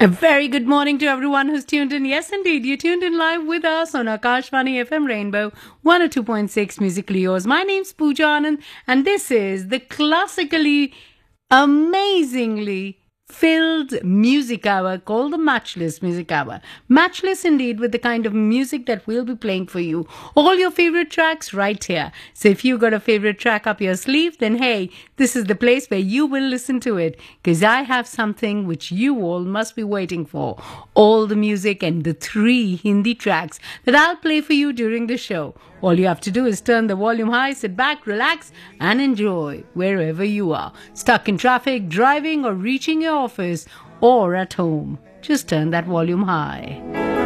A very good morning to everyone who's tuned in. Yes, indeed, you tuned in live with us on Akashvani FM Rainbow 102.6 Musically Yours. My name's Pooja Anand, and this is the classically, amazingly filled music hour called the Matchless Music Hour. Matchless indeed, with the kind of music that we'll be playing for you. All your favorite tracks right here. So if you got a favorite track up your sleeve, then hey, this is the place where you will listen to it, because I have something which you all must be waiting for. All the music and the 3 Hindi tracks that I'll play for you during the show. All you have to do is turn the volume high, sit back, relax, and enjoy wherever you are. Stuck in traffic, driving, or reaching your office, or at home. Just turn that volume high.